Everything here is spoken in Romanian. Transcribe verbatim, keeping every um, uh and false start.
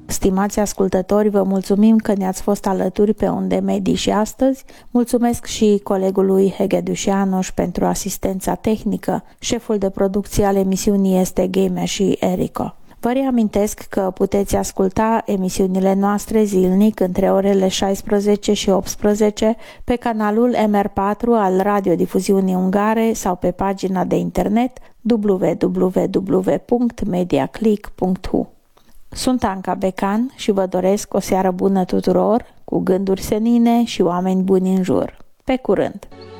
Stimați ascultători, vă mulțumim că ne-ați fost alături pe Unde Medii și astăzi. Mulțumesc și colegului Hegedus János pentru asistența tehnică. Șeful de producție al emisiunii este Gamer și Erico. Vă reamintesc că puteți asculta emisiunile noastre zilnic între orele șaisprezece și optsprezece pe canalul M R patru al Radiodifuziunii Ungare sau pe pagina de internet w w w punct mediaclick punct h u. Sunt Anca Becan și vă doresc o seară bună tuturor, cu gânduri senine și oameni buni în jur. Pe curând!